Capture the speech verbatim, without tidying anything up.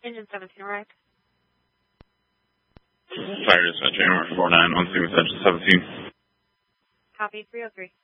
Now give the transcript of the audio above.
Engine seventeen arrived. Fire dispatch, January four nine one six, engine seventeen. Copy, three oh three.